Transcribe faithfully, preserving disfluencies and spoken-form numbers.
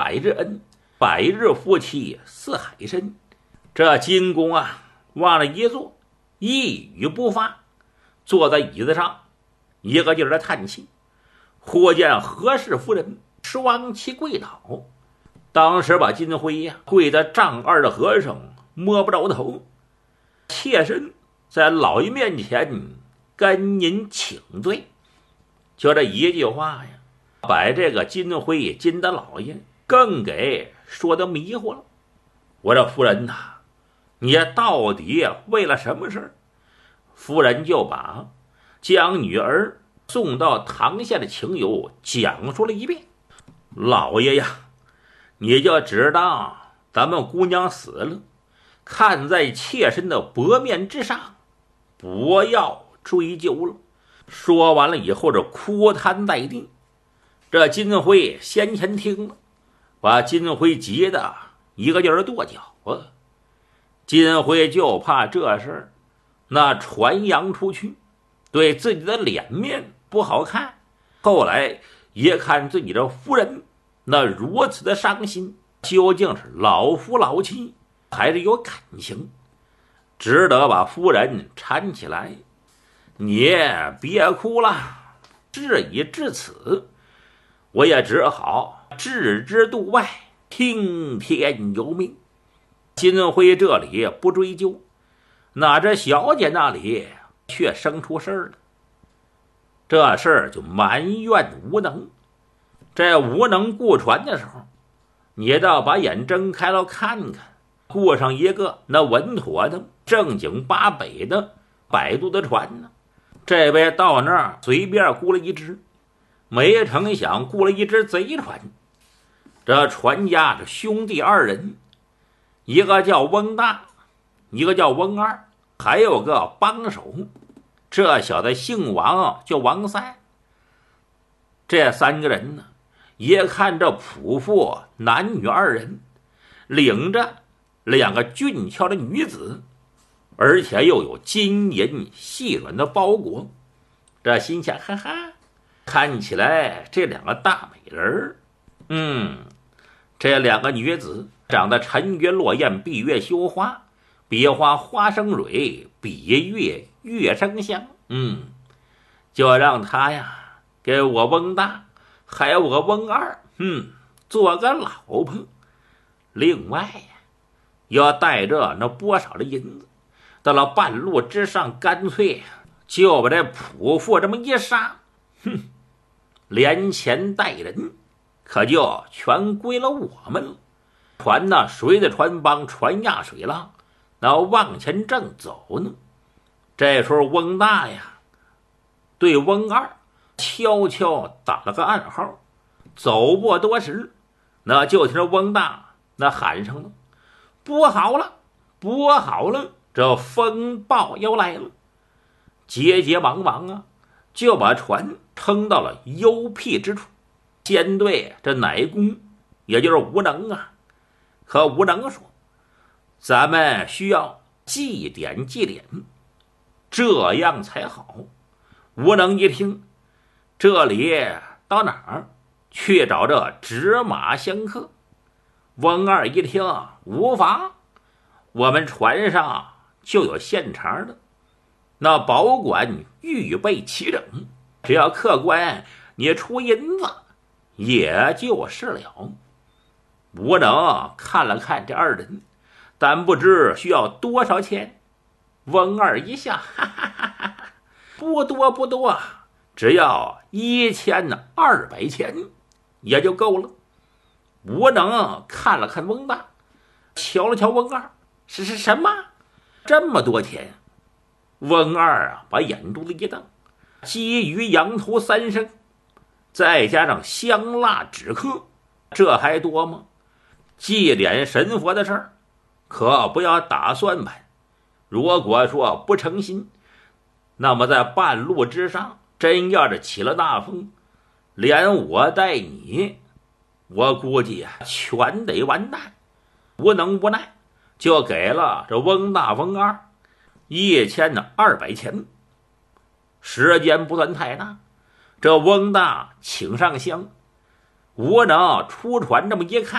百日恩，百日夫妻似海深。这金公啊，往那一坐，一语不发，坐在椅子上，一个劲儿的叹气。忽见何氏夫人双膝跪倒，当时把金辉呀、啊、跪得丈二的和尚摸不着头，妾身在老爷面前跟您请罪。就这一句话呀，把这个金辉金大老爷更给说得迷糊了。我这夫人呐、啊，你到底为了什么事儿？夫人就把将女儿送到堂下的情由讲述了一遍。老爷呀，你就知道咱们姑娘死了，看在妾身的薄面之上，不要追究了。说完了以后，这哭瘫在地。这金辉先前听了，把金辉急得一个劲儿跺脚啊。金辉就怕这事儿那传扬出去，对自己的脸面不好看。后来也看自己的夫人那如此的伤心，究竟是老夫老妻还是有感情，只得把夫人搀起来。你别哭了，事已至此，我也只好置之度外，听天由命。金辉这里不追究，那这小姐那里却生出事儿了。这事儿就埋怨无能。这无能顾船的时候，你倒把眼睁开了看看，顾上一个那稳妥的正经八百的摆渡的船呢。这位到那儿随便雇了一只，没成想雇了一只贼船。这船家是兄弟二人，一个叫翁大，一个叫翁二，还有个帮手。这小子姓王，叫王三。这三个人呢，也看这仆妇男女二人，领着两个俊俏的女子，而且又有金银细软的包裹。这心想，哈哈，看起来这两个大美人，嗯，这两个女子长得沉鱼落雁，闭月羞花，比花花生蕊，比月月生香。嗯，就让他呀给我翁大还有我翁二，嗯，做个老婆。另外呀，要带着那不少的银子，到了半路之上，干脆就把这仆妇这么一杀，哼，连钱带人可就全归了我们了。船呢，随着船帮船压水浪，那往前正走呢。这时候翁大呀对翁二悄悄打了个暗号，走不多时，那就听着翁大那喊上了：拨好了，拨好了，这风暴要来了。急急忙忙啊，就把船撑到了幽僻之处。先对这乃公，也就是吴能啊，和吴能说：咱们需要祭奠祭奠，这样才好。吴能一听，这里到哪儿去找这纸马相克？翁二一听，无妨，我们船上就有现成的，那保管预备齐整，只要客官你出银子也就是了。吴能看了看这二人，但不知需要多少钱。翁二一笑，哈哈哈哈，不多不多，只要一千二百钱也就够了。吴能看了看翁大，瞧了瞧翁二，是是什么？这么多钱？翁二啊，把眼珠子一瞪，鸡鱼羊头三升，再加上香蜡纸客，这还多吗？祭奠神佛的事儿，可不要打算盘。如果说不诚心，那么在半路之上，真要是起了大风，连我带你，我估计啊，全得完蛋。无能无奈，就给了这翁大翁二一千二百钱。时间不算太大，这翁大请上香，吴能出船这么一看，